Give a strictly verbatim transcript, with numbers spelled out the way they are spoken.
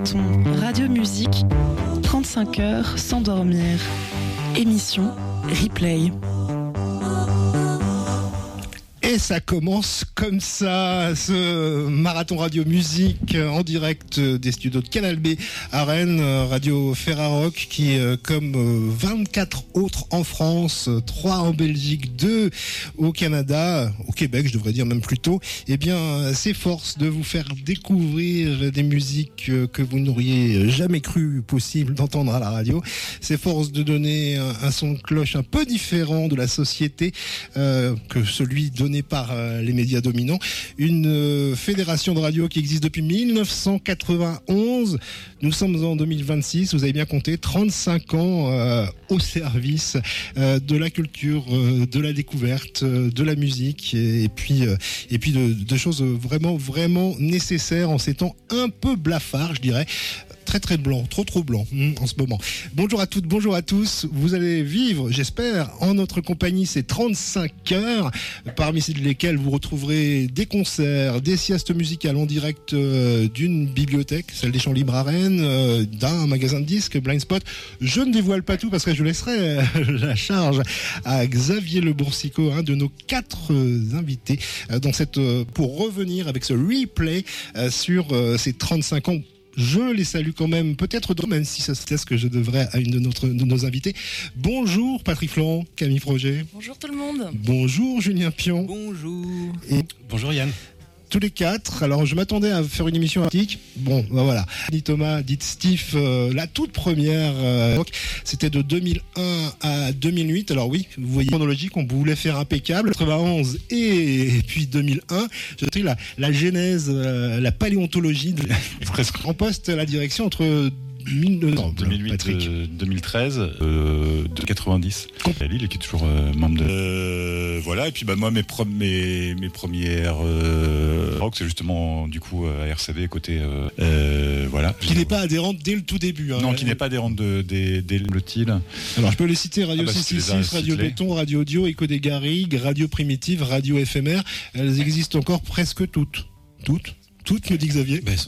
écoutons Radio Musique, trente-cinq heures sans dormir. Émission Replay. Et ça commence comme ça, ce marathon radio musique en direct des studios de Canal B à Rennes, Radio Ferrarock qui, comme vingt-quatre autres en France, trois en Belgique, deux au Canada, au Québec je devrais dire même plutôt, eh bien s'efforce de vous faire découvrir des musiques que vous n'auriez jamais cru possible d'entendre à la radio, s'efforce de donner un, un son de cloche un peu différent de la société euh, que celui donné par les médias dominants. Une euh, fédération de radio qui existe depuis mille neuf cent quatre-vingt-onze. Nous sommes en deux mille vingt-six. Vous avez bien compté trente-cinq ans euh, au service euh, de la culture, euh, de la découverte, euh, de la musique et, et puis euh, et puis de, de choses vraiment vraiment nécessaires en ces temps un peu blafards, je dirais. Très très blanc, trop trop blanc mmh, en ce moment. Bonjour à toutes, bonjour à tous. Vous allez vivre, j'espère, en notre compagnie ces trente-cinq heures, parmi lesquelles vous retrouverez des concerts, des siestes musicales en direct euh, d'une bibliothèque, celle des Champs Libres à Rennes, euh, d'un magasin de disques, Blind Spot. Je ne dévoile pas tout parce que je laisserai la charge à Xavier Le Boursicot, un de nos quatre euh, invités, euh, dans cette, euh, pour revenir avec ce replay euh, sur euh, ces trente-cinq ans. Je les salue quand même, peut-être d'autres, même si ça c'est ce que je devrais à une de, notre, de nos invités. Bonjour Patrick Florent, Camille Froger. Bonjour tout le monde. Bonjour Julien Pion. Bonjour. Et bonjour Yann. Tous les quatre. Alors je m'attendais à faire une émission artistique. Bon, ben voilà. Dit Thomas, dit Steve, euh, la toute première, euh, c'était de deux mille un à deux mille huit. Alors oui, vous voyez, chronologique, on voulait faire impeccable. quatre-vingt-onze et, et puis deux mille un. J'ai la, la genèse, euh, la paléontologie de, en poste à la direction entre mille, non, deux mille huit, euh, deux mille treize, euh, de quatre-vingt-dix. À Lille, qui est toujours euh, membre de. Euh, voilà, et puis bah moi mes pro- mes, mes premières euh, rock, c'est justement du coup à R C V côté euh, euh, voilà. Qui n'est pas adhérente dès le tout début. Hein, non, qui n'est pas adhérente de, de, dès le T I L. Alors je peux les citer: Radio ah bah, six cent six, Radio Béton, Radio Audio, Écho des Garrigues, Radio Primitive, Radio Éphémère. Elles existent encore presque toutes, toutes, toutes, me dit Xavier. Ben,